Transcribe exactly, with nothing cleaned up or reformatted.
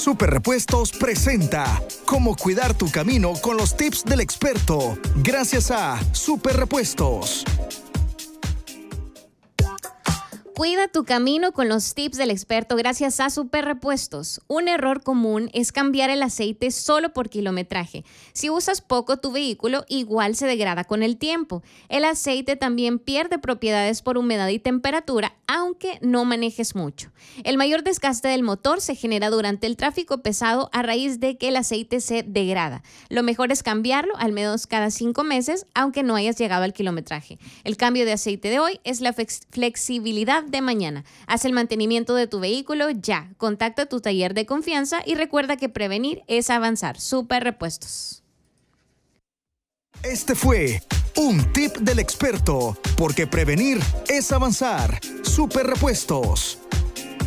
Super Repuestos presenta Cómo cuidar tu camino con los tips del experto, gracias a Super Repuestos. Cuida tu camino con los tips del experto gracias a Super Repuestos. Un error común es cambiar el aceite solo por kilometraje. Si usas poco tu vehículo, igual se degrada con el tiempo. El aceite también pierde propiedades por humedad y temperatura, aunque no manejes mucho. El mayor desgaste del motor se genera durante el tráfico pesado a raíz de que el aceite se degrada. Lo mejor es cambiarlo al menos cada cinco meses, aunque no hayas llegado al kilometraje. El cambio de aceite de hoy es la flex- flexibilidad de mañana. Haz el mantenimiento de tu vehículo ya. Contacta tu taller de confianza y recuerda que prevenir es avanzar. Super Repuestos. Este fue un tip del experto, porque prevenir es avanzar. Super Repuestos.